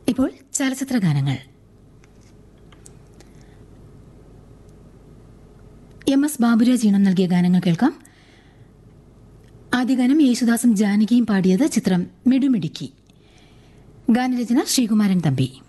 ഇപ്പോൾ ചലച്ചിത്ര ഗാനങ്ങൾ. MS ബാബുരാജ് ഈണം നൽകിയ ഗാനങ്ങൾ കേൾക്കാം. ആദ്യ ഗാനം യേശുദാസും ജാനകിയും പാടിയത് ചിത്രം മിടുമിടുക്കി. ഗാനരചന ശ്രീകുമാരൻ തമ്പി.